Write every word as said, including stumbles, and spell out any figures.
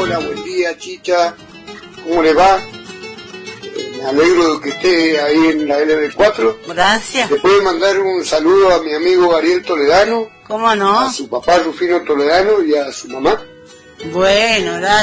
Hola, buen día, Chicha. ¿Cómo le va? Eh, me alegro de que esté ahí en la L B cuatro. Gracias. ¿Le puede mandar un saludo a mi amigo Ariel Toledano? ¿Cómo no? A su papá Rufino Toledano y a su mamá. Bueno, gracias.